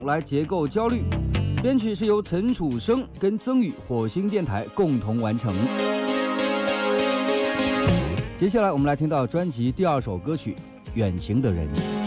来结构焦虑，编曲是由陈楚生跟曾宇火星电台共同完成。接下来我们来听到专辑第2首歌曲《远行的人》。